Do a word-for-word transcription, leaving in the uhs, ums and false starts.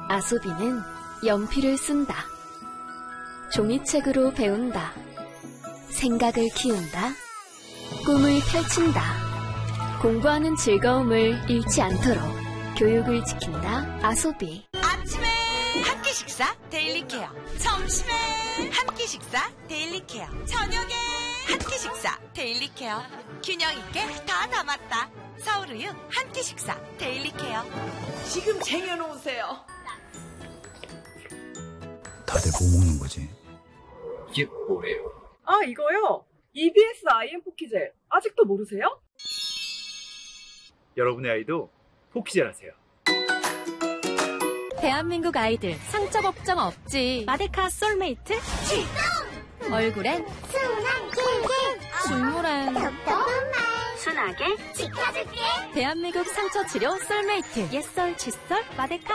아소비는 연필을 쓴다. 종이책으로 배운다. 생각을 키운다. 꿈을 펼친다. 공부하는 즐거움을 잃지 않도록 교육을 지킨다. 아소비. 아침에 한 끼 식사 데일리 케어. 점심에 한 끼 식사 데일리 케어. 저녁에 한 끼 식사 데일리 케어. 균형 있게 다 담았다. 서울우유 한 끼 식사 데일리 케어. 지금 쟁여놓으세요. 다들 뭐 먹는 거지? 이게 뭐래요? 아, 이거요? 이비에스 아이엠 포키젤. 아직도 모르세요? 여러분의 아이도 포키젤 하세요. 대한민국 아이들 상처 걱정 없지. 마데카 솔메이트 출동! 얼굴엔 순한 킹킹, 눈물엔 순하게 지켜줄게. 대한민국 상처 치료 솔메이트. 옛썰 칫솔 마데카.